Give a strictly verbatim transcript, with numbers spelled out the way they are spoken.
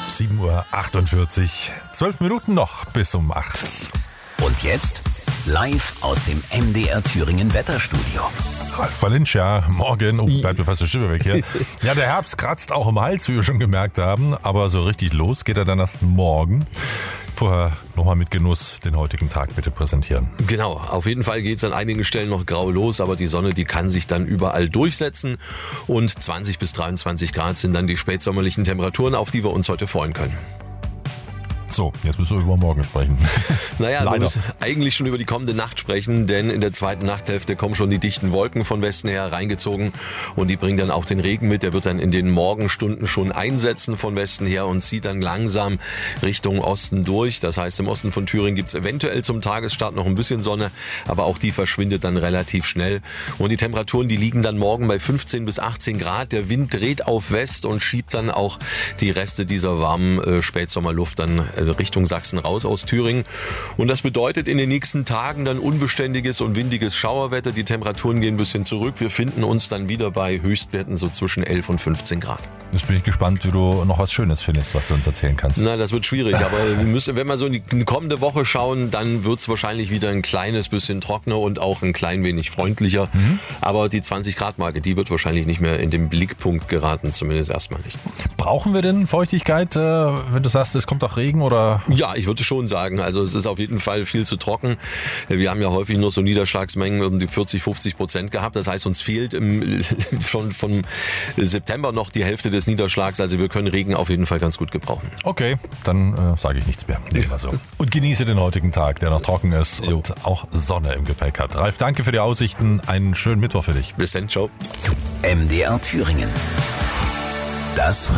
sieben Uhr achtundvierzig, zwölf Minuten noch bis um acht. Und jetzt live aus dem M D R Thüringen Wetterstudio. Ralf Valentia, morgen, oh, bleibt mir fast die Stimme weg hier. Ja, der Herbst kratzt auch im Hals, wie wir schon gemerkt haben, aber so richtig los geht er dann erst morgen. Vorher nochmal mit Genuss den heutigen Tag bitte präsentieren. Genau, auf jeden Fall geht es an einigen Stellen noch grau los, aber die Sonne, die kann sich dann überall durchsetzen und zwanzig bis dreiundzwanzig Grad sind dann die spätsommerlichen Temperaturen, auf die wir uns heute freuen können. So, jetzt müssen wir über morgen sprechen. Naja, wir Leider. müssen eigentlich schon über die kommende Nacht sprechen, denn in der zweiten Nachthälfte kommen schon die dichten Wolken von Westen her reingezogen und die bringen dann auch den Regen mit. Der wird dann in den Morgenstunden schon einsetzen von Westen her und zieht dann langsam Richtung Osten durch. Das heißt, im Osten von Thüringen gibt es eventuell zum Tagesstart noch ein bisschen Sonne, aber auch die verschwindet dann relativ schnell. Und die Temperaturen, die liegen dann morgen bei fünfzehn bis achtzehn Grad. Der Wind dreht auf West und schiebt dann auch die Reste dieser warmen äh, Spätsommerluft dann äh, Richtung Sachsen raus aus Thüringen. Und das bedeutet in den nächsten Tagen dann unbeständiges und windiges Schauerwetter. Die Temperaturen gehen ein bisschen zurück. Wir finden uns dann wieder bei Höchstwerten so zwischen elf und fünfzehn Grad. Jetzt bin ich gespannt, wie du noch was Schönes findest, was du uns erzählen kannst. Na, das wird schwierig, aber wir müssen, wenn wir so in die kommende Woche schauen, dann wird es wahrscheinlich wieder ein kleines bisschen trockener und auch ein klein wenig freundlicher. Mhm. Aber die zwanzig Grad Marke, die wird wahrscheinlich nicht mehr in den Blickpunkt geraten, zumindest erstmal nicht. Brauchen wir denn Feuchtigkeit, wenn du sagst, es kommt auch Regen oder? Ja, ich würde schon sagen, also es ist auf jeden Fall viel zu trocken. Wir haben ja häufig nur so Niederschlagsmengen um die vierzig, fünfzig Prozent gehabt. Das heißt, uns fehlt im, schon vom September noch die Hälfte des Niederschlags. Also wir können Regen auf jeden Fall ganz gut gebrauchen. Okay, dann äh, sage ich nichts mehr. Nehmen wir so. Und genieße den heutigen Tag, der noch trocken ist Jo. und auch Sonne im Gepäck hat. Ralf, danke für die Aussichten. Einen schönen Mittwoch für dich. Bis dann, ciao. M D R Thüringen. Das